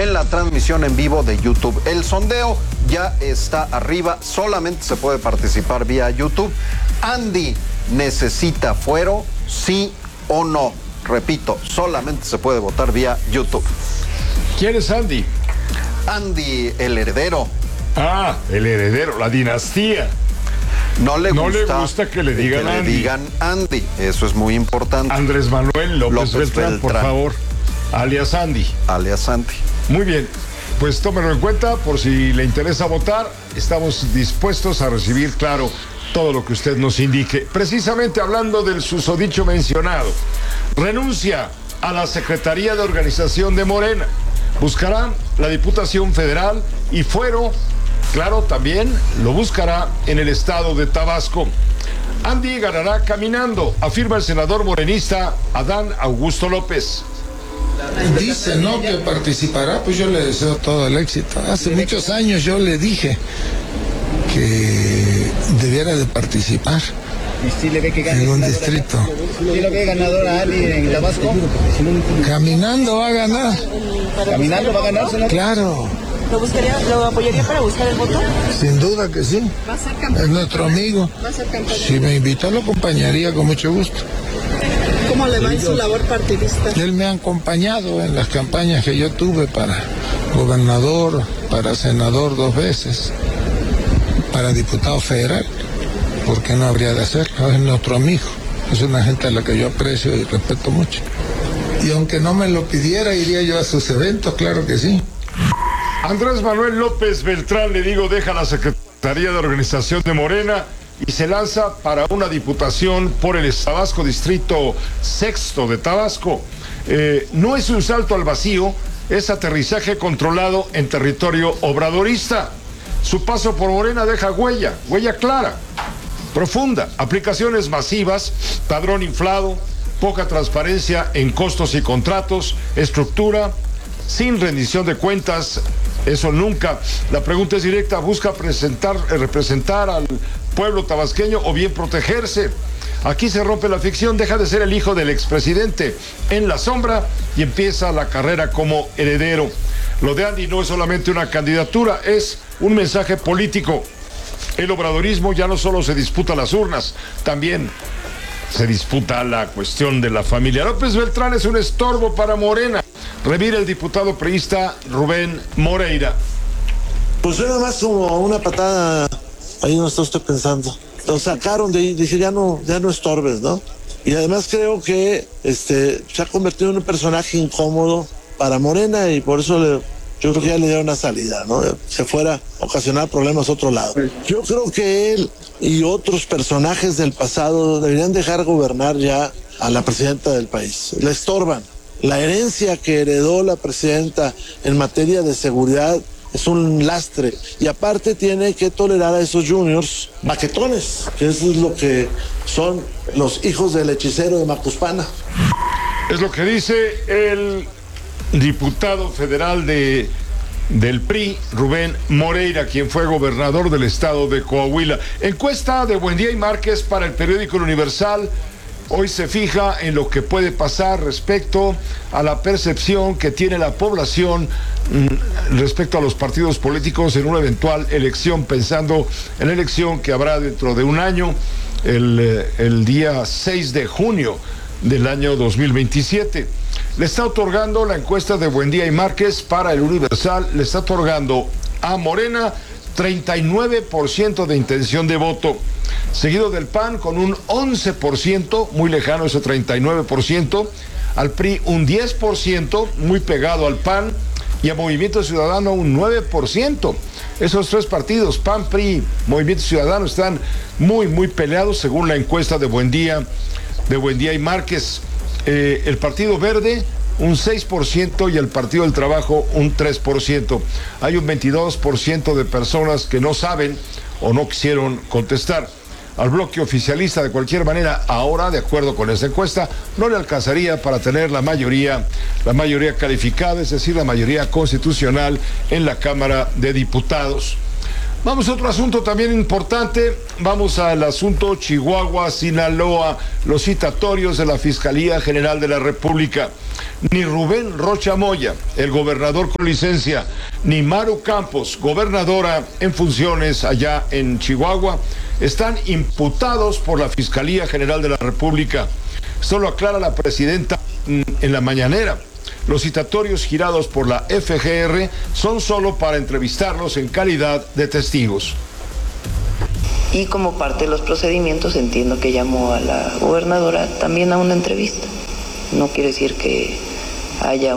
en la transmisión en vivo de YouTube. El sondeo ya está arriba, solamente se puede participar vía YouTube. Andy necesita fuero, sí o no. Repito, solamente se puede votar vía YouTube. ¿Quién es Andy? Andy, el heredero. Ah, el heredero, la dinastía. No le gusta que le digan Andy. Le digan Andy, eso es muy importante. Andrés Manuel López Beltrán, por favor. Alias Andy. Alias Andy. Muy bien, pues tómenlo en cuenta por si le interesa votar. Estamos dispuestos a recibir, claro, todo lo que usted nos indique. Precisamente hablando del susodicho mencionado, renuncia a la Secretaría de Organización de Morena. Buscará la Diputación Federal y fuero, claro, también lo buscará en el estado de Tabasco. Andy ganará caminando, afirma el senador morenista Adán Augusto López. Dice, ¿no?, que participará, pues yo le deseo todo el éxito. Hace muchos años yo le dije que debiera de participar en un distrito. ¿Sí lo ve ganador a Ali en Tabasco? Caminando va a ganar. ¿Caminando va a ganar, senador? Claro. ¿Lo apoyaría para buscar el voto? Sin duda que sí. ¿Va a ser campaña? Es nuestro amigo. ¿Va a ser campaña? Si me invitó, lo acompañaría con mucho gusto. ¿Cómo le va en su labor partidista? Él me ha acompañado en las campañas que yo tuve para gobernador, para senador 2 veces, para diputado federal. ¿Por qué no habría de hacerlo? Es nuestro amigo. Es una gente a la que yo aprecio y respeto mucho. Y aunque no me lo pidiera, iría yo a sus eventos, claro que sí. Andrés Manuel López Beltrán, le digo, deja la Secretaría de Organización de Morena y se lanza para una diputación por el Tabasco, distrito 6 de Tabasco. No es un salto al vacío, es aterrizaje controlado en territorio obradorista. Su paso por Morena deja huella clara, profunda, aplicaciones masivas, padrón inflado, poca transparencia en costos y contratos, estructura, sin rendición de cuentas, eso nunca. La pregunta es directa, ¿busca representar al pueblo tabasqueño o bien protegerse? Aquí se rompe la ficción, deja de ser el hijo del expresidente en la sombra y empieza la carrera como heredero. Lo de Andy no es solamente una candidatura, es un mensaje político. El obradorismo ya no solo se disputa las urnas, también se disputa la cuestión de la familia. López Beltrán es un estorbo para Morena, revira el diputado priista Rubén Moreira. Pues nada más como una patada, ahí no está usted pensando. Lo sacaron de ahí, dije, ya no estorbes, ¿no? Y además creo que se ha convertido en un personaje incómodo para Morena y por eso yo creo que ya le dieron una salida, ¿no? Se fuera a ocasionar problemas a otro lado. Yo creo que él y otros personajes del pasado deberían dejar gobernar ya a la presidenta del país. Le estorban. La herencia que heredó la presidenta en materia de seguridad es un lastre. Y aparte tiene que tolerar a esos juniors baquetones, que eso es lo que son los hijos del hechicero de Macuspana. Es lo que dice el diputado federal del PRI, Rubén Moreira, quien fue gobernador del estado de Coahuila. Encuesta de Buendía y Márquez para el periódico El Universal. Hoy se fija en lo que puede pasar respecto a la percepción que tiene la población respecto a los partidos políticos en una eventual elección, pensando en la elección que habrá dentro de un año, el día 6 de junio del año 2027. Le está otorgando la encuesta de Buendía y Márquez para el Universal, le está otorgando a Morena 39% de intención de voto, seguido del PAN con un 11%, muy lejano ese 39%, al PRI un 10%, muy pegado al PAN, y a Movimiento Ciudadano un 9%. Esos 3 partidos, PAN, PRI, Movimiento Ciudadano, están muy peleados según la encuesta de Buendía y Márquez. El Partido Verde un 6% y el Partido del Trabajo un 3%. Hay un 22% de personas que no saben o no quisieron contestar. Al bloque oficialista, de cualquier manera, ahora, de acuerdo con esta encuesta, no le alcanzaría para tener la mayoría calificada, es decir, la mayoría constitucional en la Cámara de Diputados. Vamos a otro asunto también importante, vamos al asunto Chihuahua, Sinaloa, los citatorios de la Fiscalía General de la República. Ni Rubén Rocha Moya, el gobernador con licencia, ni Maru Campos, gobernadora en funciones allá en Chihuahua, están imputados por la Fiscalía General de la República. Esto lo aclara la presidenta en la mañanera. Los citatorios girados por la FGR son solo para entrevistarlos en calidad de testigos. Y como parte de los procedimientos entiendo que llamó a la gobernadora también a una entrevista. No quiere decir que haya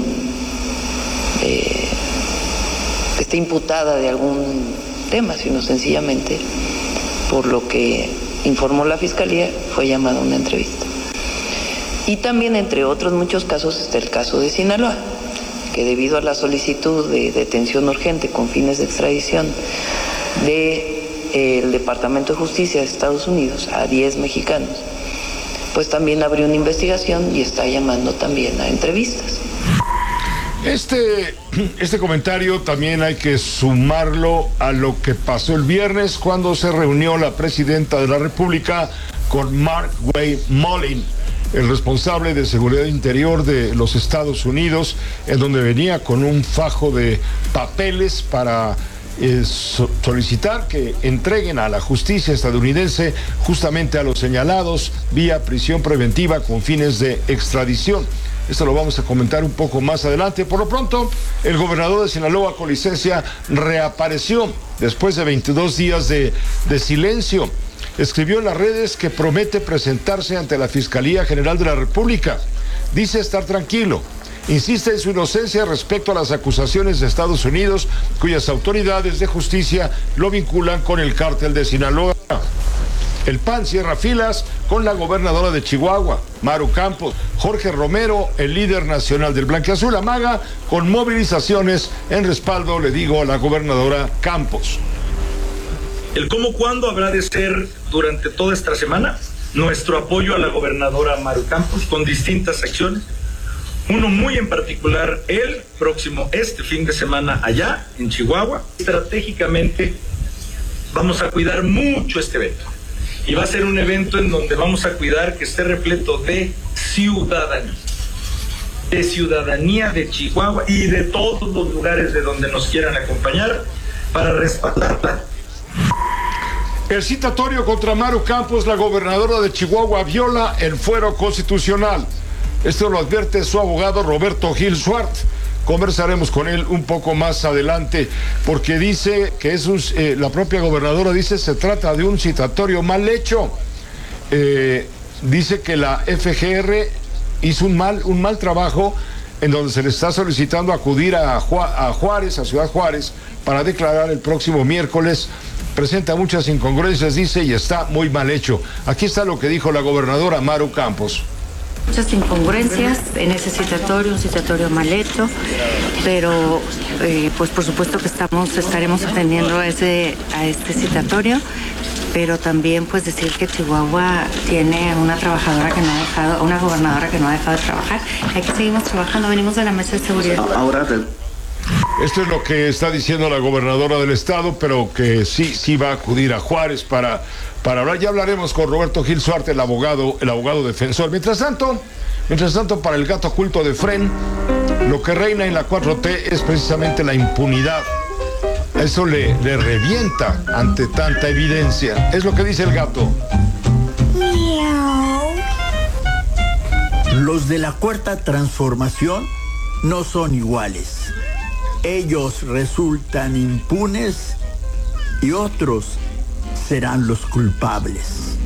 que esté imputada de algún tema, sino sencillamente, por lo que informó la Fiscalía, fue llamada a una entrevista. Y también, entre otros muchos casos, está el caso de Sinaloa, que debido a la solicitud de detención urgente con fines de extradición del Departamento de Justicia de Estados Unidos a 10 mexicanos, pues también abrió una investigación y está llamando también a entrevistas. Este comentario también hay que sumarlo a lo que pasó el viernes cuando se reunió la presidenta de la República con Mark Wade Mullen, el responsable de seguridad interior de los Estados Unidos, en donde venía con un fajo de papeles para solicitar que entreguen a la justicia estadounidense justamente a los señalados vía prisión preventiva con fines de extradición. Esto lo vamos a comentar un poco más adelante. Por lo pronto, el gobernador de Sinaloa con licencia reapareció después de 22 días de silencio. Escribió en las redes que promete presentarse ante la Fiscalía General de la República. Dice estar tranquilo. Insiste en su inocencia respecto a las acusaciones de Estados Unidos, cuyas autoridades de justicia lo vinculan con el cártel de Sinaloa. El PAN cierra filas con la gobernadora de Chihuahua, Maru Campos. Jorge Romero, el líder nacional del Blanquiazul, amaga con movilizaciones en respaldo, le digo, a la gobernadora Campos. El cómo, cuándo habrá de ser durante toda esta semana nuestro apoyo a la gobernadora Maru Campos con distintas acciones. Uno muy en particular, el próximo, este fin de semana allá en Chihuahua. Estratégicamente vamos a cuidar mucho este evento. Y va a ser un evento en donde vamos a cuidar que esté repleto de ciudadanía de Chihuahua y de todos los lugares de donde nos quieran acompañar para respaldarla. El citatorio contra Maru Campos, la gobernadora de Chihuahua, viola el fuero constitucional. Esto lo advierte su abogado Roberto Gil Suart. Conversaremos con él un poco más adelante, porque dice que la propia gobernadora dice se trata de un citatorio mal hecho. Dice que la FGR hizo un mal trabajo en donde se le está solicitando acudir a Juárez, a Ciudad Juárez, para declarar el próximo miércoles. Presenta muchas incongruencias, dice, y está muy mal hecho. Aquí está lo que dijo la gobernadora Maru Campos. Muchas incongruencias en ese citatorio, un citatorio mal hecho, pero pues por supuesto que estaremos atendiendo a este citatorio, pero también pues decir que Chihuahua tiene una gobernadora que no ha dejado de trabajar. Aquí seguimos trabajando, venimos de la mesa de seguridad. Esto es lo que está diciendo la gobernadora del estado, pero que sí va a acudir a Juárez para hablar. Ya hablaremos con Roberto Gil Suarte, el abogado defensor. Mientras tanto, para el gato oculto de Fren, lo que reina en la 4T es precisamente la impunidad. Eso le revienta ante tanta evidencia. Es lo que dice el gato. Los de la Cuarta Transformación no son iguales. Ellos resultan impunes y otros serán los culpables.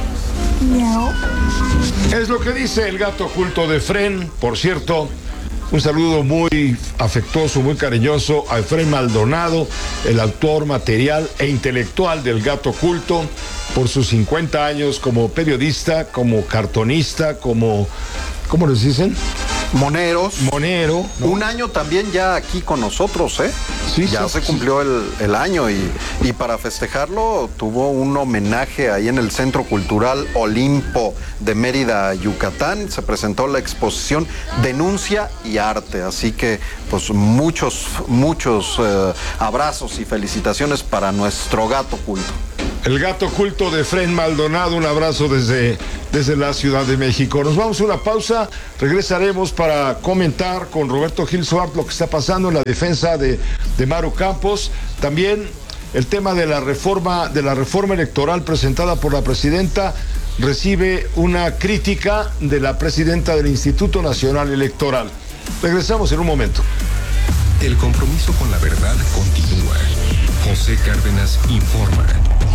Es lo que dice el gato oculto de Fren. Por cierto, un saludo muy afectuoso, muy cariñoso a Efraín Maldonado, el autor material e intelectual del gato oculto, por sus 50 años como periodista, como cartonista, como, ¿cómo les dicen? Monero, ¿no? Un año también ya aquí con nosotros, ¿eh? Sí, ya se cumplió el año y para festejarlo tuvo un homenaje ahí en el Centro Cultural Olimpo de Mérida, Yucatán. Se presentó la exposición Denuncia y Arte, así que pues muchos abrazos y felicitaciones para nuestro gato oculto. El gato oculto de Fred Maldonado, un abrazo desde la Ciudad de México. Nos vamos a una pausa, regresaremos para comentar con Roberto Gil Suárez lo que está pasando en la defensa de Maru Campos, también el tema de la reforma electoral presentada por la presidenta recibe una crítica de la presidenta del Instituto Nacional Electoral. Regresamos en un momento. El compromiso con la verdad continúa. José Cárdenas informa.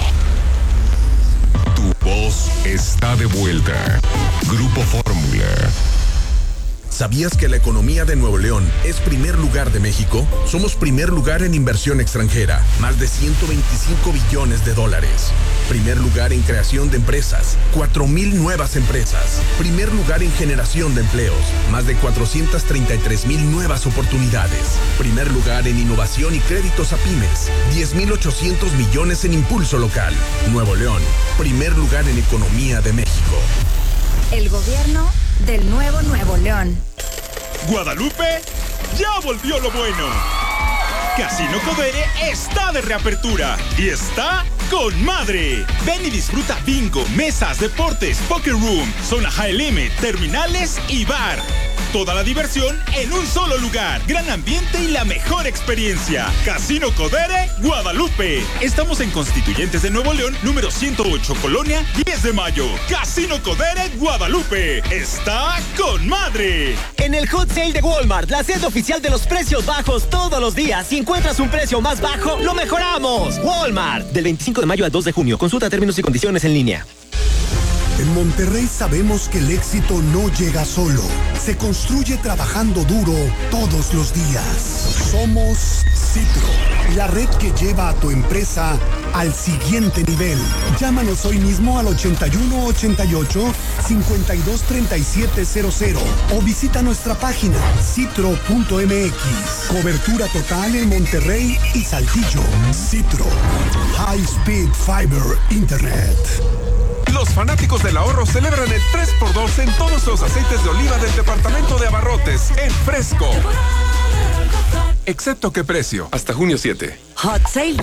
Tu voz está de vuelta. Grupo Fórmula. ¿Sabías que la economía de Nuevo León es primer lugar de México? Somos primer lugar en inversión extranjera, más de 125 billones de dólares. Primer lugar en creación de empresas, 4,000 nuevas empresas. Primer lugar en generación de empleos, más de 433,000 nuevas oportunidades. Primer lugar en innovación y créditos a pymes, 10,800 millones en impulso local. Nuevo León, primer lugar en economía de México. El gobierno del nuevo Nuevo León. Guadalupe, ya volvió lo bueno. Casino Codere está de reapertura y está con madre. Ven y disfruta bingo, mesas, deportes, poker room, zona high limit, terminales y bar. Toda la diversión en un solo lugar. Gran ambiente y la mejor experiencia. Casino Codere, Guadalupe. Estamos en Constituyentes de Nuevo León, número 108, Colonia 10 de Mayo. Casino Codere, Guadalupe. Está con madre. En el Hot Sale de Walmart, la sede oficial de los precios bajos todos los días. Si encuentras un precio más bajo, lo mejoramos. Walmart. Del 25 de mayo al 2 de junio. Consulta términos y condiciones en línea. En Monterrey sabemos que el éxito no llega solo. Se construye trabajando duro todos los días. Somos Citro, la red que lleva a tu empresa al siguiente nivel. Llámanos hoy mismo al 8188-523700 o visita nuestra página citro.mx. Cobertura total en Monterrey y Saltillo. Citro, High Speed Fiber Internet. Los fanáticos del ahorro celebran el 3x2 en todos los aceites de oliva del departamento de abarrotes en Fresco. Excepto qué precio, hasta junio 7. Hot Sale